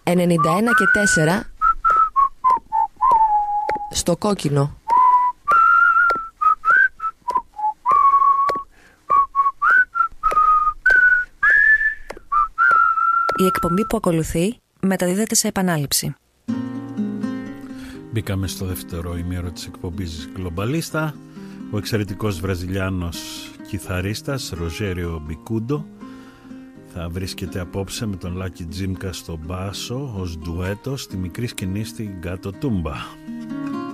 91 και 4 στο κόκκινο. Η εκπομπή που ακολουθεί μεταδίδεται σε επανάληψη. Μπήκαμε στο δεύτερο ημίωρο της εκπομπής Γκλομπαλίστα. Ο εξαιρετικός βραζιλιάνος κιθαρίστας Ροτζέριο Μπικούντο θα βρίσκεται απόψε με τον Λάκη Τζίμκα στο μπάσο ως ντουέτο στη μικρή σκηνή στην Γκάτο Τούμπα.